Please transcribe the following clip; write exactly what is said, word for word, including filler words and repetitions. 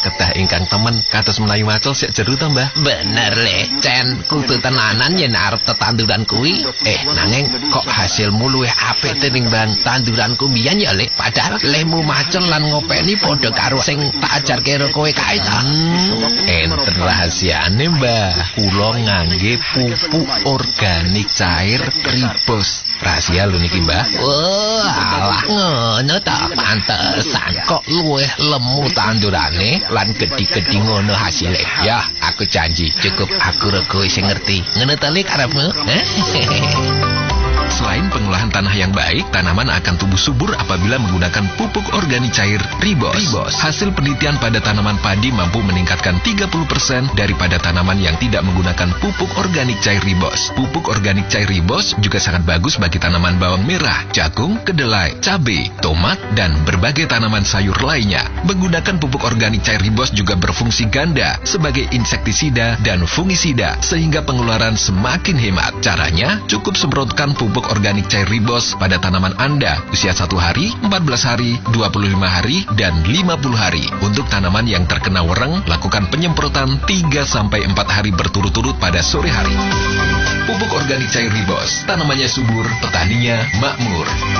kedah ingkang temen kados menawi macul sik jeru to, Mbah? Bener le, Cen, kudu tenanan yen arep tetanduran kuwi. Eh, nanging kok hasilmu luwih apik tinimbang tanduranku mbiyen ya, Le. Padahal lemu macul lan ngopeni padha karo sing tak ajarke karo kowe kae ta. Hmm, enten rahasiane, Mbah. Kula ngangge pupuk organik cair Ribos. Rahasia lho niki, Mbah. Oh, alah ngono ta, pantesan kok luwih lemu tandurane lan gedhi-gedhi ngono hasile. Ya, aku janji cukup aku rego sing ngerti. Ngono ta Le karepmu? Selain pengolahan tanah yang baik, tanaman akan tumbuh subur apabila menggunakan pupuk organik cair Ribos. Ribos. Hasil penelitian pada tanaman padi mampu meningkatkan tiga puluh persen daripada tanaman yang tidak menggunakan pupuk organik cair Ribos. Pupuk organik cair Ribos juga sangat bagus bagi tanaman bawang merah, jagung, kedelai, cabai, tomat, dan berbagai tanaman sayur lainnya. Menggunakan pupuk organik cair Ribos juga berfungsi ganda sebagai insektisida dan fungisida, sehingga pengeluaran semakin hemat. Caranya, cukup semprotkan pupuk organik cair Ribos pada tanaman Anda usia satu hari, empat belas hari, dua puluh lima hari, dan lima puluh hari. Untuk tanaman yang terkena wereng, lakukan penyemprotan tiga sampai empat hari berturut-turut pada sore hari. Pupuk organik cair Ribos, tanamannya subur, petaninya makmur.